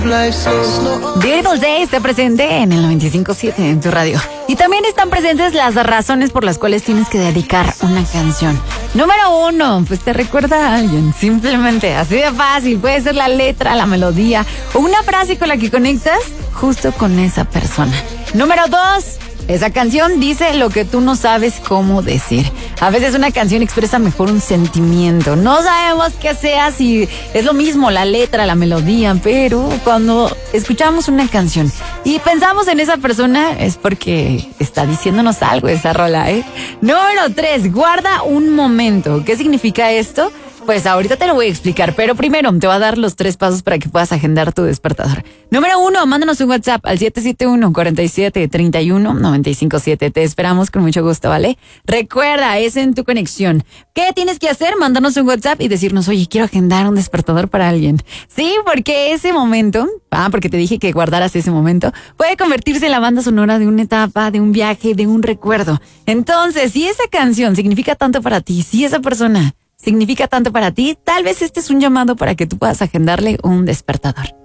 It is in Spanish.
Beautiful Day está presente en el 95.7 en tu radio. Y también están presentes las razones por las cuales tienes que dedicar una canción. Número 1, pues te recuerda a alguien. Simplemente, así de fácil. Puede ser la letra, la melodía o una frase con la que conectas justo con esa persona. Número 2, esa canción dice lo que tú no sabes cómo decir. A veces una canción expresa mejor un sentimiento. No sabemos qué sea, si es lo mismo la letra, la melodía, pero cuando escuchamos una canción y pensamos en esa persona es porque está diciéndonos algo esa rola, ¿eh? Número 3, guarda un momento. ¿Qué significa esto? Pues ahorita te lo voy a explicar, pero primero te voy a dar los 3 pasos para que puedas agendar tu despertador. Número 1, mándanos un WhatsApp al 771-47-31-957. Te esperamos con mucho gusto, ¿vale? Recuerda, es en tu conexión. ¿Qué tienes que hacer? Mándanos un WhatsApp y decirnos, oye, quiero agendar un despertador para alguien. Sí, porque ese momento, porque te dije que guardaras ese momento, puede convertirse en la banda sonora de una etapa, de un viaje, de un recuerdo. Entonces, si esa canción significa tanto para ti, si esa persona significa tanto para ti, tal vez este es un llamado para que tú puedas agendarle un despertador.